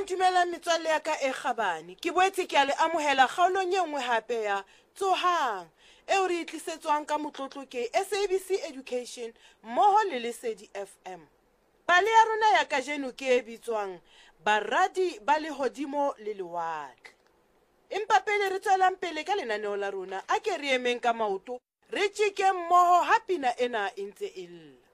dumela metswalle ya ka e kgabane. Ke boetse ke a le amohela kgaolong e nngwe hape ya Tsohang eo re itlisetswang ka motlotlo ke SABC Education mmoho le Lesedi FM. Pale ya rona ya kajeno ke e bitswang Baradi ba Lehodimo le Lewatle. Empa pele re tswelang pele ka lenaneo la rona, a ke re emeng ka maoto re tjeke mmoho ha pina ena e ntse e lla.